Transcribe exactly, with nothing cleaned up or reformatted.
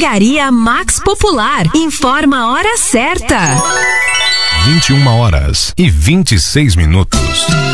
Drogaria Max Popular. Informa a hora certa. vinte e uma horas e vinte e seis minutos.